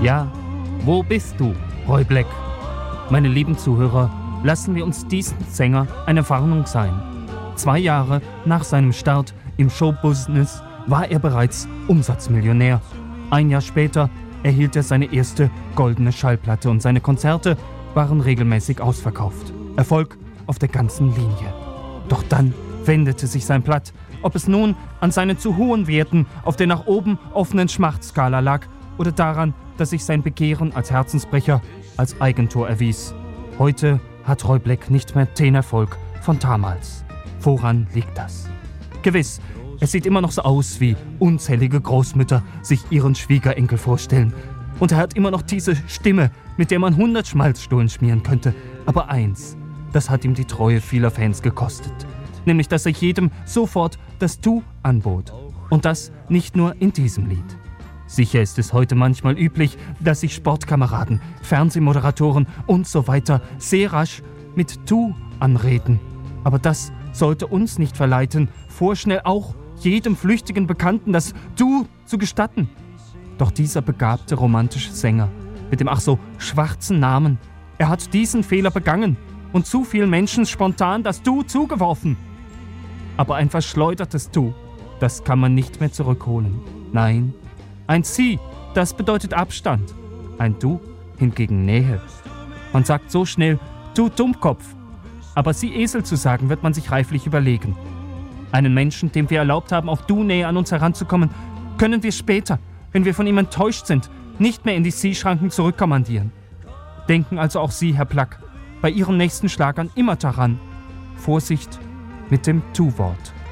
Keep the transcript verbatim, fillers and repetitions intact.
Ja, wo bist du, Roy Black? Meine lieben Zuhörer, lassen wir uns diesen Sänger eine Warnung sein. Zwei Jahre nach seinem Start im Showbusiness war er bereits Umsatzmillionär. Ein Jahr später erhielt er seine erste goldene Schallplatte und seine Konzerte waren regelmäßig ausverkauft. Erfolg auf der ganzen Linie. Doch dann wendete sich sein Blatt, ob es nun an seinen zu hohen Werten auf der nach oben offenen Schmachtskala lag oder daran, dass sich sein Begehren als Herzensbrecher als Eigentor erwies. Heute hat Roy Black nicht mehr den Erfolg von damals. Woran liegt das? Gewiss, es sieht immer noch so aus, wie unzählige Großmütter sich ihren Schwiegerenkel vorstellen. Und er hat immer noch diese Stimme, mit der man hundert Schmalzstullen schmieren könnte. Aber eins, das hat ihm die Treue vieler Fans gekostet. Nämlich, dass er jedem sofort das Du anbot. Und das nicht nur in diesem Lied. Sicher ist es heute manchmal üblich, dass sich Sportkameraden, Fernsehmoderatoren und so weiter sehr rasch mit Du anreden. Aber das sollte uns nicht verleiten, vorschnell auch jedem flüchtigen Bekannten das Du zu gestatten. Doch dieser begabte romantische Sänger mit dem ach so schwarzen Namen, er hat diesen Fehler begangen und zu vielen Menschen spontan das Du zugeworfen. Aber ein verschleudertes Du, das kann man nicht mehr zurückholen. Nein, ein Sie, das bedeutet Abstand. Ein Du hingegen Nähe. Man sagt so schnell, du Dummkopf. Aber Sie Esel zu sagen, wird man sich reiflich überlegen. Einen Menschen, dem wir erlaubt haben, auf Du-Nähe an uns heranzukommen, können wir später, wenn wir von ihm enttäuscht sind, nicht mehr in die Sie-Schranken zurückkommandieren. Denken also auch Sie, Herr Plack, bei Ihren nächsten Schlagern immer daran. Vorsicht mit dem Tu-Wort.